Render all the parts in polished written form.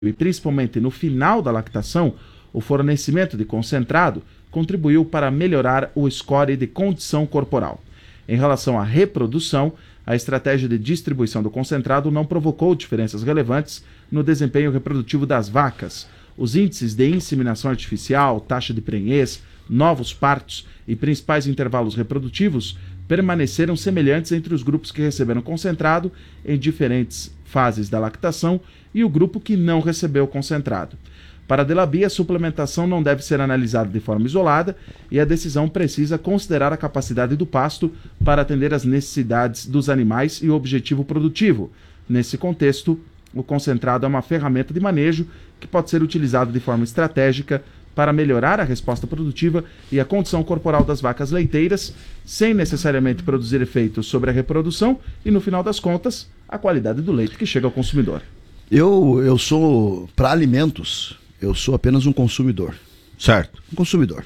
e principalmente no final da lactação, o fornecimento de concentrado contribuiu para melhorar o score de condição corporal. Em relação à reprodução, a estratégia de distribuição do concentrado não provocou diferenças relevantes no desempenho reprodutivo das vacas. Os índices de inseminação artificial, taxa de prenhez, novos partos e principais intervalos reprodutivos permaneceram semelhantes entre os grupos que receberam concentrado em diferentes fases da lactação e o grupo que não recebeu concentrado. Para a Delabí, a suplementação não deve ser analisada de forma isolada e a decisão precisa considerar a capacidade do pasto para atender às necessidades dos animais e o objetivo produtivo. Nesse contexto, o concentrado é uma ferramenta de manejo que pode ser utilizado de forma estratégica para melhorar a resposta produtiva e a condição corporal das vacas leiteiras, sem necessariamente produzir efeitos sobre a reprodução e, no final das contas, a qualidade do leite que chega ao consumidor. Eu sou, para alimentos, eu sou apenas um consumidor. Certo. Um consumidor.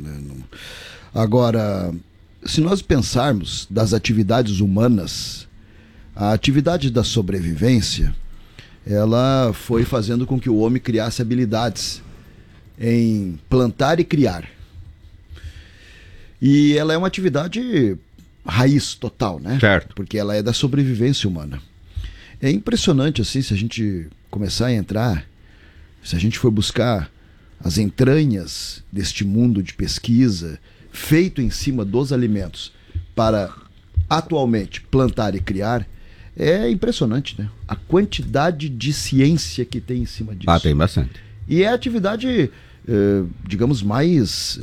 Agora, se nós pensarmos das atividades humanas, a atividade da sobrevivência, ela foi fazendo com que o homem criasse habilidades em plantar e criar. E ela é uma atividade raiz total, né? Certo. Porque ela é da sobrevivência humana. É impressionante, assim, se a gente começar a entrar, se a gente for buscar as entranhas deste mundo de pesquisa feito em cima dos alimentos para, atualmente, plantar e criar, é impressionante, né? A quantidade de ciência que tem em cima disso. Ah, tem bastante. E é a atividade, digamos, mais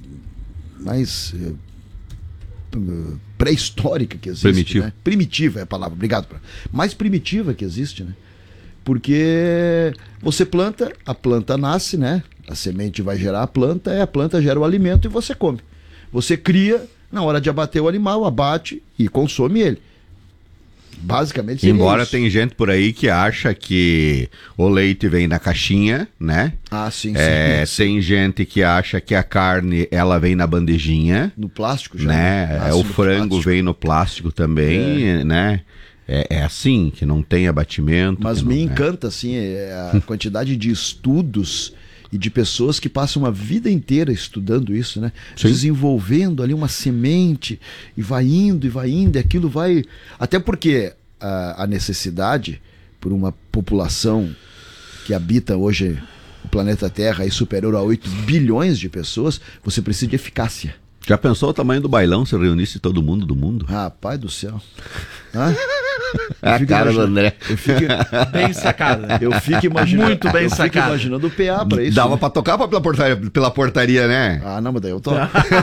pré-histórica que existe. Primitiva. Né? Primitiva é a palavra, obrigado. Mais primitiva que existe, né? Porque você planta, a planta nasce, né? A semente vai gerar a planta gera o alimento e você come. Você cria, na hora de abater o animal, abate e consome ele. Basicamente seria Embora isso. tem gente por aí que acha que o leite vem na caixinha, né? Ah, sim, Tem gente que acha que a carne ela vem na bandejinha, no plástico já. né? O frango plástico. vem no plástico também, né? É assim, que não tem abatimento. Mas me encanta, assim, a quantidade de estudos e de pessoas que passam uma vida inteira estudando isso, né? Sim. Desenvolvendo ali uma semente e vai indo, e aquilo vai... Até porque a necessidade por uma população que habita hoje o planeta Terra e superior a 8 bilhões de pessoas, você precisa de eficácia. Já pensou o tamanho do bailão se reunisse todo mundo do mundo? Rapaz do céu. Hã? A cara do André. Bem sacada. Eu fico imaginando. Muito bem eu fico sacado. imaginando o PA pra isso. Dava né? pra tocar pela portaria, né? Ah, não, mas daí eu tô.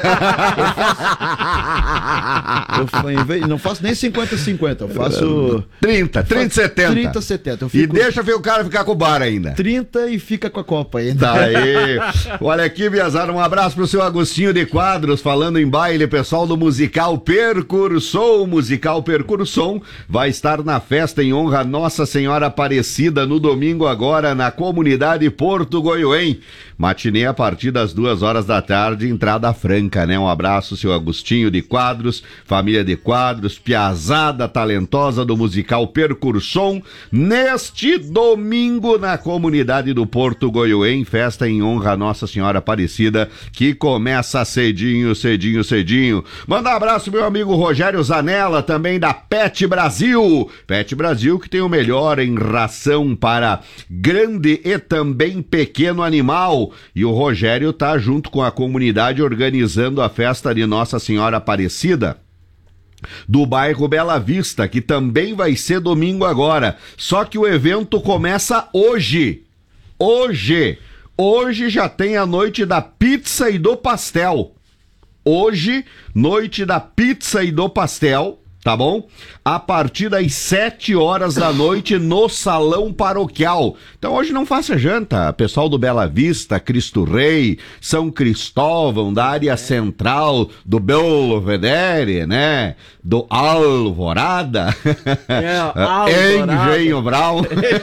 Não faço nem 50-50, eu faço 30, 70. 30-70. Eu E fico deixa ver o cara ficar com o bar ainda. 30 e fica com a Copa ainda. Tá aí. Olha aqui, Biazar, um abraço pro seu Agostinho de Quadros, falando em baile, pessoal do Musical Percursom. O Musical Percursom vai estar na festa em honra a Nossa Senhora Aparecida no domingo agora na comunidade Porto Goiôem. Matinê a partir das 2h da tarde, entrada franca, né? Um abraço, seu Agostinho de Quadros, família de Quadros, piazada talentosa do Musical Percursom, neste domingo na comunidade do Porto Goiôem, festa em honra a Nossa Senhora Aparecida, que começa cedinho. Manda um abraço, meu amigo Rogério Zanella, também da Pet Brasil. Pet Brasil, que tem o melhor em ração para grande e também pequeno animal. E o Rogério tá junto com a comunidade organizando a festa de Nossa Senhora Aparecida do bairro Bela Vista, que também vai ser domingo agora. Só que o evento começa hoje. Hoje já tem a noite da pizza e do pastel. Hoje, noite da pizza e do pastel, tá bom? A partir das 7h da noite no Salão Paroquial. Então hoje não faça janta, pessoal do Bela Vista, Cristo Rei, São Cristóvão, da área central, do Belvedere, né? Do Alvorada, Engenho Brown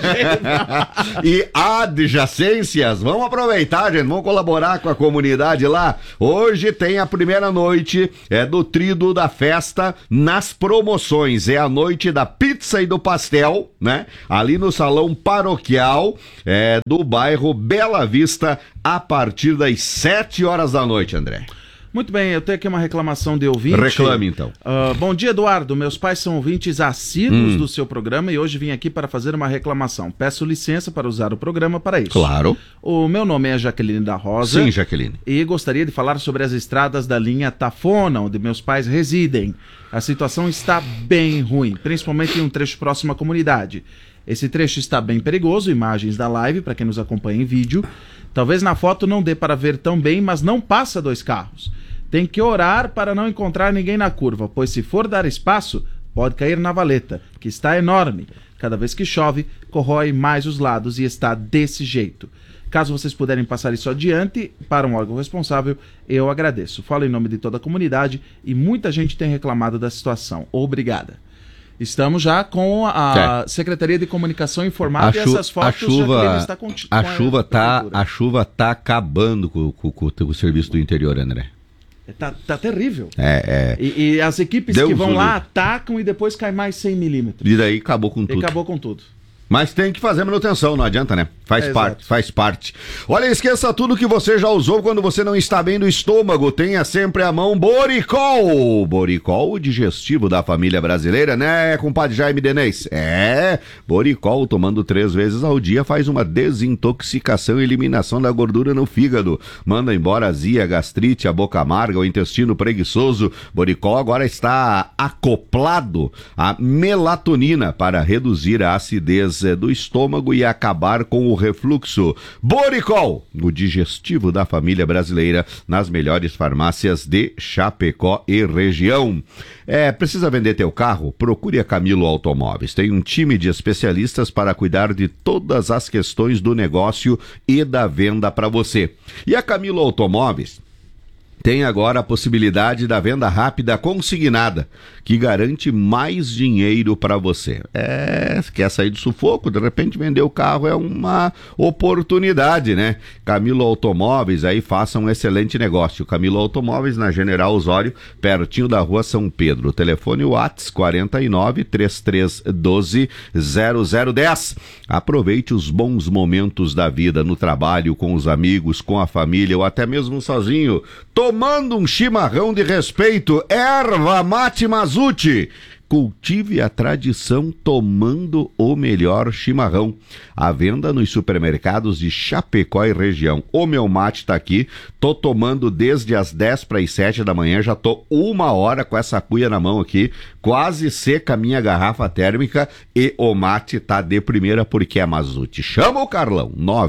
e adjacências. Vamos aproveitar, gente, vamos colaborar com a comunidade lá. Hoje tem a primeira noite do tríduo da festa nas proximidades promoções. É a noite da pizza e do pastel, né? Ali no Salão Paroquial do bairro Bela Vista, a partir das 7 horas da noite, André. Muito bem, eu tenho aqui uma reclamação de ouvinte. Reclame, então. Bom dia, Eduardo. Meus pais são ouvintes assíduos do seu programa e hoje vim aqui para fazer uma reclamação. Peço licença para usar o programa para isso. Claro. O meu nome é Jaqueline da Rosa. Sim, Jaqueline. E gostaria de falar sobre as estradas da linha Tafona, onde meus pais residem. A situação está bem ruim, principalmente em um trecho próximo à comunidade. Esse trecho está bem perigoso, imagens da live para quem nos acompanha em vídeo. Talvez na foto não dê para ver tão bem, mas não passa 2 carros. Tem que orar para não encontrar ninguém na curva, pois se for dar espaço, pode cair na valeta, que está enorme. Cada vez que chove, corrói mais os lados e está desse jeito. Caso vocês puderem passar isso adiante para um órgão responsável, eu agradeço. Falo em nome de toda a comunidade e muita gente tem reclamado da situação. Obrigada. Estamos já com a Secretaria de Comunicação informada e essas fotos a chuva tá acabando com o serviço do interior, André. Tá terrível. E as equipes que vão lá atacam e depois cai mais 100 milímetros. E daí acabou com tudo. Acabou com tudo. Mas tem que fazer manutenção, não adianta, né? Faz parte. Olha, esqueça tudo que você já usou quando você não está bem do estômago. Tenha sempre à mão Boricol. Boricol, o digestivo da família brasileira, né, compadre Jaime Denez? Boricol, tomando 3 vezes ao dia, faz uma desintoxicação e eliminação da gordura no fígado. Manda embora a azia, a gastrite, a boca amarga, o intestino preguiçoso. Boricol agora está acoplado à melatonina para reduzir a acidez do estômago e acabar com o refluxo. Boricol, o digestivo da família brasileira, nas melhores farmácias de Chapecó e região. Precisa vender teu carro? Procure a Camilo Automóveis. Tem um time de especialistas para cuidar de todas as questões do negócio e da venda para você. E a Camilo Automóveis tem agora a possibilidade da venda rápida consignada, que garante mais dinheiro para você. Quer sair do sufoco? De repente vender o carro é uma oportunidade, né? Camilo Automóveis, aí faça um excelente negócio. Camilo Automóveis, na General Osório, pertinho da Rua São Pedro. Telefone WhatsApp 49-3312-0010. Aproveite os bons momentos da vida, no trabalho, com os amigos, com a família ou até mesmo sozinho. Tomando um chimarrão de respeito, Erva Mate Mazuti. Cultive a tradição tomando o melhor chimarrão. À venda nos supermercados de Chapecó e região. O meu mate tá aqui, tô tomando desde as 10 para as 7 da manhã, já tô 1 hora com essa cuia na mão aqui, quase seca a minha garrafa térmica e o mate tá de primeira porque é Mazuti. Chama o Carlão,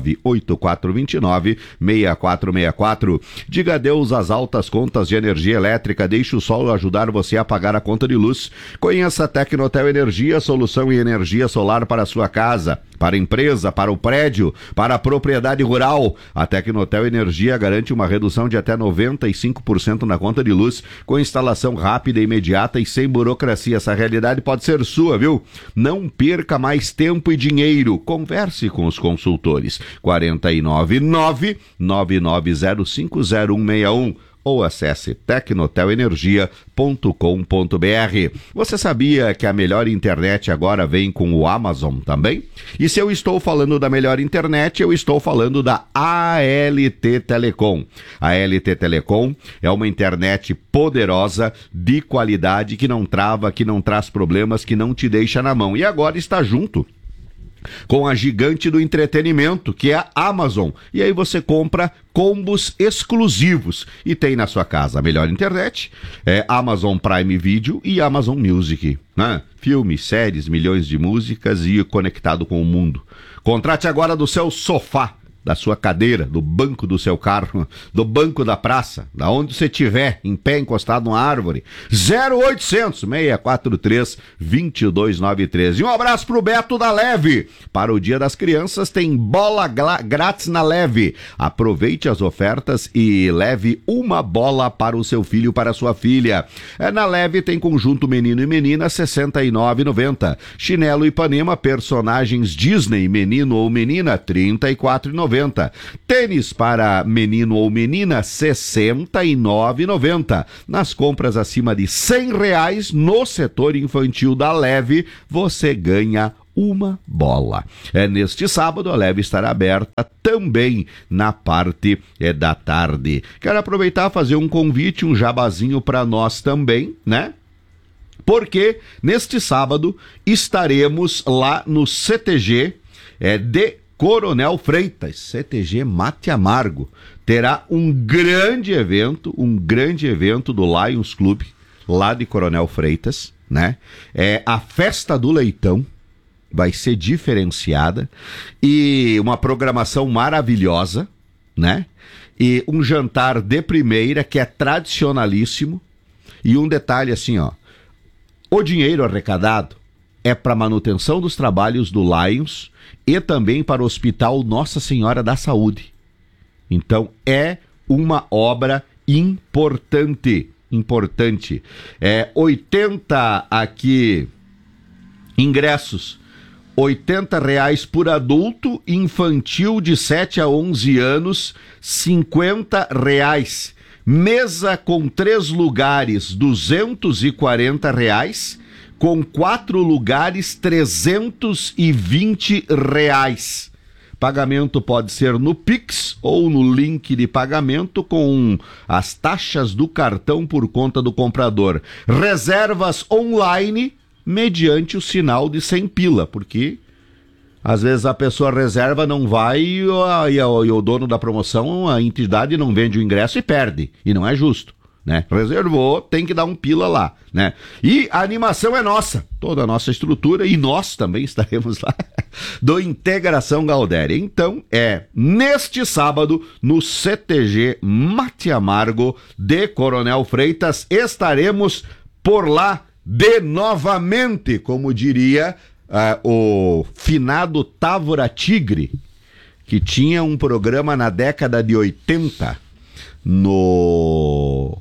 98429-6464. Diga adeus às altas contas de energia elétrica, deixe o sol ajudar você a pagar a conta de luz. Conheça a Tecnotel Energia, solução em energia solar para a sua casa, para a empresa, para o prédio, para a propriedade rural. A Tecnotel Energia garante uma redução de até 95% na conta de luz, com instalação rápida, imediata e sem burocracia. Essa realidade pode ser sua, viu? Não perca mais tempo e dinheiro. Converse com os consultores. 499-9905-0161. Ou acesse tecnotelenergia.com.br. Você sabia que a melhor internet agora vem com o Amazon também? E se eu estou falando da melhor internet, eu estou falando da ALT Telecom. A ALT Telecom é uma internet poderosa, de qualidade, que não trava, que não traz problemas, que não te deixa na mão. E agora está junto com a gigante do entretenimento, que é a Amazon. E aí você compra combos exclusivos e tem na sua casa a melhor internet, Amazon Prime Video e Amazon Music, né? Filmes, séries, milhões de músicas e conectado com o mundo. Contrate agora do seu sofá, da sua cadeira, do banco do seu carro, do banco da praça, da onde você estiver, em pé, encostado numa árvore. 0800-643-2293. E um abraço pro Beto da Leve. Para o Dia das Crianças tem bola grátis na Leve. Aproveite as ofertas e leve uma bola para o seu filho, para a sua filha. Na Leve tem conjunto menino e menina, R$ 69,90. Chinelo Ipanema, personagens Disney, menino ou menina, R$ 34,90. 59,90. Tênis para menino ou menina, R$ 69,90. Nas compras acima de R$100 no setor infantil da Leve, você ganha uma bola. Neste sábado, a Leve estará aberta também na parte da tarde. Quero aproveitar e fazer um convite, um jabazinho para nós também, né? Porque neste sábado estaremos lá no CTG de Coronel Freitas, CTG Mate Amargo. Terá um grande evento do Lions Club, lá de Coronel Freitas, né? A Festa do Leitão. Vai ser diferenciada e uma programação maravilhosa, né? E um jantar de primeira que é tradicionalíssimo. E um detalhe assim, ó. O dinheiro arrecadado é para manutenção dos trabalhos do Lions e também para o Hospital Nossa Senhora da Saúde. Então é uma obra importante. 80 aqui ingressos. R$80 por adulto, infantil de 7 a 11 anos, R$50. Mesa com 3 lugares, R$240. Com 4 lugares, R$320. Pagamento pode ser no Pix ou no link de pagamento com as taxas do cartão por conta do comprador. Reservas online mediante o sinal de 100 pila, porque às vezes a pessoa reserva, não vai e o dono da promoção, a entidade não vende o ingresso e perde, e não é justo, né? Reservou, tem que dar um pila lá, né? E a animação é nossa, toda a nossa estrutura, e nós também estaremos lá, do Integração Galdéria. Então neste sábado, no CTG Mate Amargo de Coronel Freitas, estaremos por lá de novamente, como diria o finado Távora Tigre, que tinha um programa na década de 80 no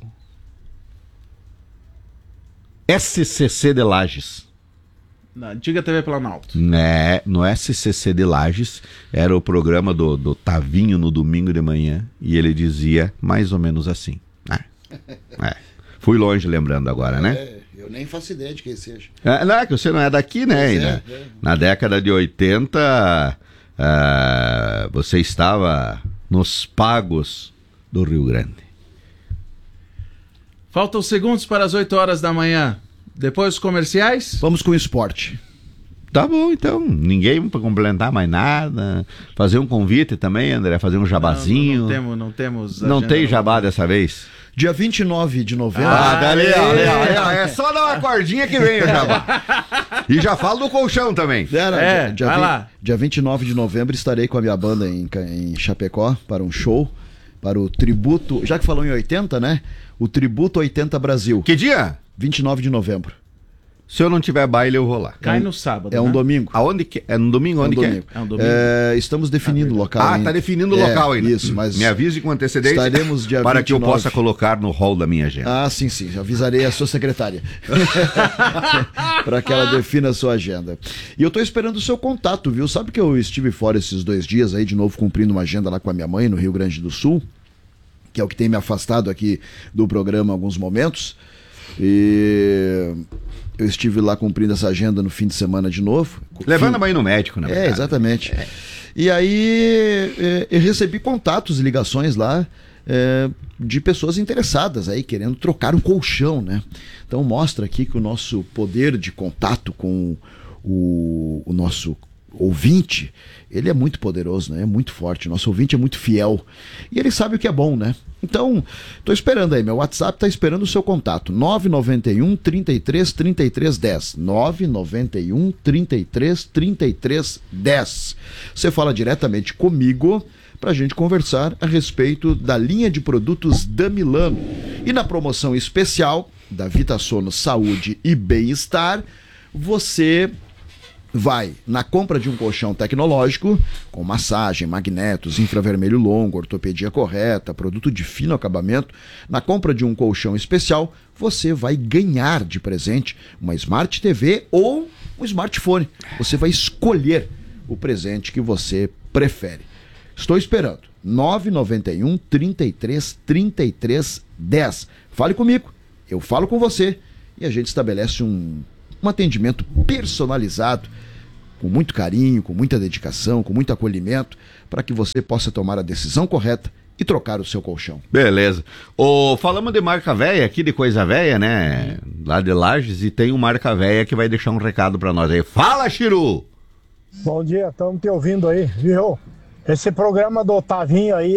SCC de Lages. Na antiga TV Planalto. No SCC de Lages, era o programa do Tavinho no domingo de manhã, e ele dizia mais ou menos assim. Fui longe lembrando agora, né? Eu nem faço ideia de quem seja. Não, é que você não é daqui, né? Na década de 80, você estava nos pagos do Rio Grande. Faltam segundos para as 8 horas da manhã. Depois dos comerciais? Vamos com o esporte. Tá bom, então. Ninguém para complementar mais nada. Fazer um convite também, André, fazer um jabazinho. Não temos. Não tem jabá dessa vez? Dia 29 de novembro. Dali, é só dar uma cordinha que vem o jabá. E já falo do colchão também. Dia 29 de novembro estarei com a minha banda em Chapecó para um show, para o tributo, já que falou em 80, né? O Tributo 80 Brasil. Que dia? 29 de novembro. Se eu não tiver baile, eu vou lá. Cai no sábado, É um domingo. Aonde que é? No domingo? Onde que é? É um domingo. Estamos definindo o local. Tá definindo o local ainda. Isso, mas me avise com antecedência estaremos dia para 29. que eu possa colocar no hall da minha agenda. Sim. Avisarei a sua secretária para que ela defina a sua agenda. E eu tô esperando o seu contato, viu? Sabe que eu estive fora esses 2 dias aí, de novo cumprindo uma agenda lá com a minha mãe no Rio Grande do Sul, que é o que tem me afastado aqui do programa em alguns momentos. E eu estive lá cumprindo essa agenda no fim de semana de novo. Levando a mãe no médico, né? Exatamente. E aí eu recebi contatos e ligações lá de pessoas interessadas aí, querendo trocar um colchão, né? Então mostra aqui que o nosso poder de contato com o nosso ouvinte, ele é muito poderoso, né? É muito forte. Nosso ouvinte é muito fiel. E ele sabe o que é bom, né? Então, tô esperando aí. Meu WhatsApp tá esperando o seu contato. 991 33 33 10. 991 33 33 10. Você fala diretamente comigo pra gente conversar a respeito da linha de produtos da Milano. E na promoção especial da VitaSono Saúde e Bem-Estar, você vai na compra de um colchão tecnológico com massagem, magnetos, infravermelho longo, ortopedia correta, produto de fino acabamento. Na compra de um colchão especial, você vai ganhar de presente uma Smart TV ou um smartphone. Você vai escolher o presente que você prefere. Estou esperando. 991 33 33 10. Fale comigo, eu falo com você e a gente estabelece um atendimento personalizado, com muito carinho, com muita dedicação, com muito acolhimento, para que você possa tomar a decisão correta e trocar o seu colchão. Beleza. Falamos de marca véia aqui, de coisa véia, né? Lá de Lages, e tem um marca véia que vai deixar um recado pra nós aí. Fala, Chiru! Bom dia, estamos te ouvindo aí, viu? Esse programa do Otavinho aí,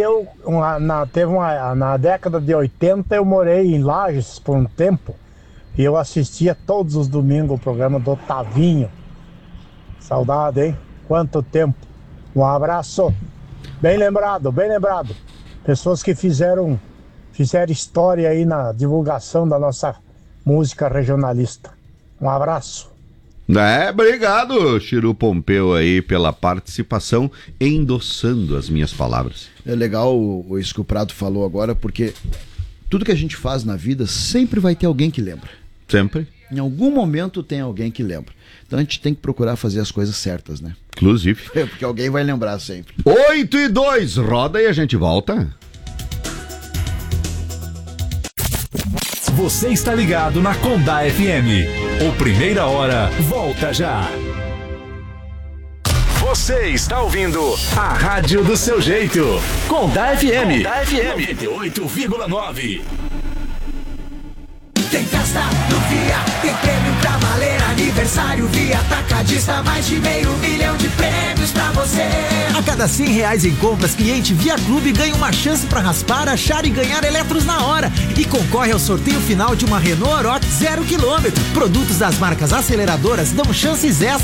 na década de 80 eu morei em Lages por um tempo e eu assistia todos os domingos o programa do Otavinho. Saudade, hein? Quanto tempo. Um abraço. Bem lembrado, bem lembrado. Pessoas que fizeram história aí na divulgação da nossa música regionalista. Um abraço. Obrigado, Chiru Pompeu, aí, pela participação, endossando as minhas palavras. É legal isso que o Prado falou agora, porque tudo que a gente faz na vida sempre vai ter alguém que lembra. Sempre. Em algum momento tem alguém que lembra. Então a gente tem que procurar fazer as coisas certas, né? Inclusive. Porque alguém vai lembrar sempre. 8:02, roda e a gente volta. Você está ligado na Condá FM. O Primeira Hora volta já. Você está ouvindo a rádio do seu jeito. Condá FM. Condá FM 98,9. Tem festa no Via, tem prêmio pra valer, aniversário Via Atacadista, mais de 500 mil de prêmios pra você. A cada R$100 em compras, cliente Via Clube ganha uma chance pra raspar, achar e ganhar eletros na hora. E concorre ao sorteio final de uma Renault Oroch 0 km. Produtos das marcas aceleradoras dão chances extras